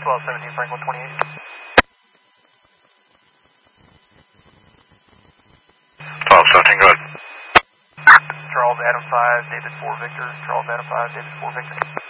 1217 Franklin 28. Go ahead. Charles Adam 5, David 4 Victor. Charles Adam 5, David 4 Victor.